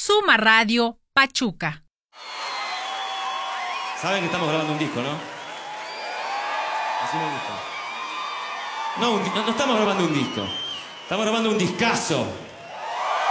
Suma Radio Pachuca. Saben que estamos grabando un disco, ¿no? Así me gusta. No estamos grabando un disco. Estamos grabando un discazo.